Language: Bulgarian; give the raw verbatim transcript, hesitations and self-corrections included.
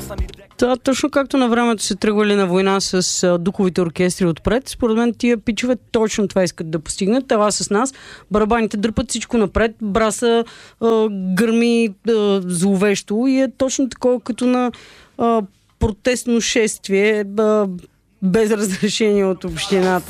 Да, точно както на времето се тръгвали на война с а, духовите оркестри отпред, според мен тия пичове точно това искат да постигнат. Това с нас. Барабаните дърпат всичко напред, браса а, гърми а, зловещо и е точно такова като на а, протестно шествие а, без разрешение от общината.